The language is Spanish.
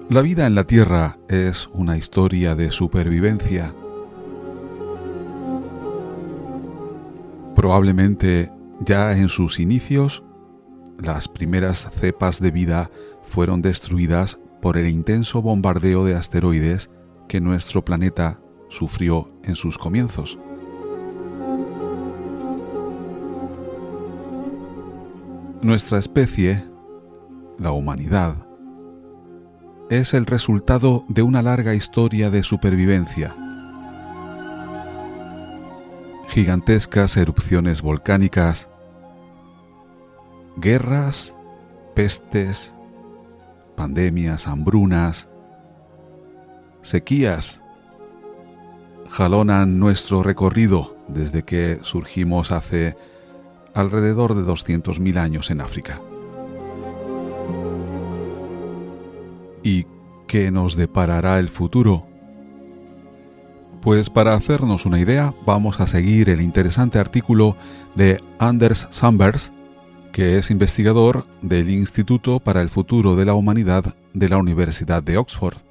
La vida en la Tierra es una historia de supervivencia. Probablemente ya en sus inicios, las primeras cepas de vida fueron destruidas por el intenso bombardeo de asteroides que nuestro planeta sufrió en sus comienzos. Nuestra especie, la humanidad, es el resultado de una larga historia de supervivencia. Gigantescas erupciones volcánicas, guerras, pestes, pandemias, hambrunas, sequías, jalonan nuestro recorrido desde que surgimos hace alrededor de 200.000 años en África. ¿Y qué nos deparará el futuro? Pues para hacernos una idea, vamos a seguir el interesante artículo de Anders Sandberg, que es investigador del Instituto para el Futuro de la Humanidad de la Universidad de Oxford.